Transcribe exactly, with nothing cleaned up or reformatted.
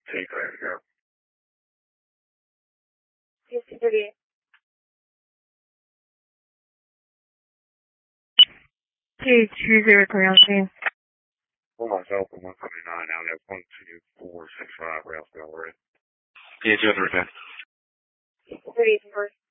Take that, go. Yes, thirty-eight. T two zero three on scene. For myself, one seventy-nine, now we have one two four six five, rail still ready. Yeah, two three ten. thirty-eight, first.